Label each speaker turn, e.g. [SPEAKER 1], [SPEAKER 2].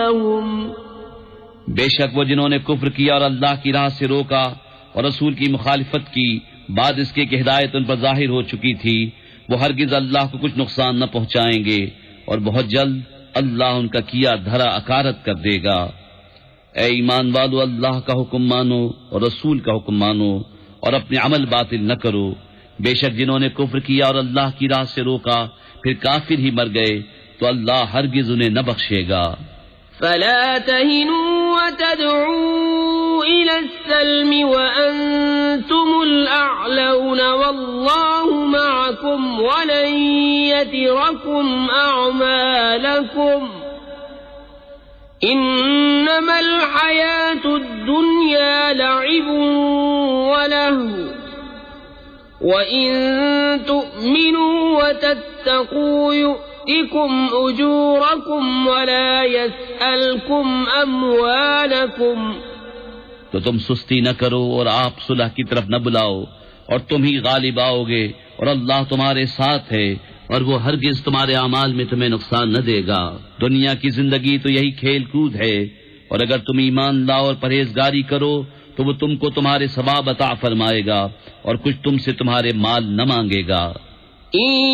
[SPEAKER 1] بے شک وہ جنہوں نے کفر کیا اور اللہ کی راہ سے روکا اور رسول کی مخالفت کی بعد اس کے کہ ہدایت ان پر ظاہر ہو چکی تھی، وہ ہرگز اللہ کو کچھ نقصان نہ پہنچائیں گے اور بہت جلد اللہ ان کا کیا دھرا اکارت کر دے گا۔ اے ایمان والو، اللہ کا حکم مانو اور رسول کا حکم مانو اور اپنے عمل باطل نہ کرو۔ بے شک جنہوں نے کفر کیا اور اللہ کی راہ سے روکا پھر کافر ہی مر گئے تو اللہ ہرگز انہیں نہ بخشے گا۔
[SPEAKER 2] فلا تهنوا وتدعوا إلى السلم وأنتم الأعلون والله معكم ولن يتركم أعمالكم إنما الحياة الدنيا لعب ولهو وَإِن تُؤْمِنُوا وَتَتَّقُوا يُؤْتِكُمْ أُجُورَكُمْ وَلَا يَسْأَلْكُمْ أَمْوَالَكُمْ۔
[SPEAKER 1] تو تم سستی نہ کرو اور آپ صلح کی طرف نہ بلاؤ اور تم ہی غالب آؤ گے اور اللہ تمہارے ساتھ ہے اور وہ ہرگز تمہارے اعمال میں تمہیں نقصان نہ دے گا۔ دنیا کی زندگی تو یہی کھیل کود ہے، اور اگر تم ایمان لاؤ اور پرہیزگاری کرو تو وہ تم کو تمہارے ثواب عطا فرمائے گا اور کچھ تم سے تمہارے مال نہ مانگے گا۔